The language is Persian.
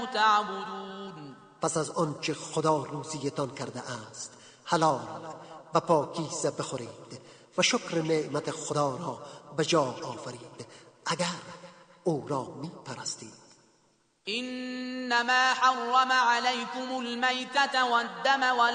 تعبدون پس از آنچه خدا روزیتان کرده است حلال و پاکیزه بخورید و شکر نعمت خدا را به جا آورید اگر او را می پرستید. إنما حرم عليكم الميتة والدم